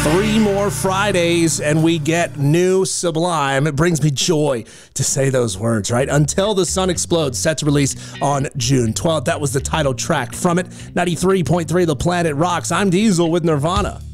3 more Fridays and we get new Sublime. It brings me joy to say those words, right? Until the Sun Explodes, set to release on June 12th. That was the title track from it. 93.3 The Planet Rocks. I'm Diesel with Nirvana.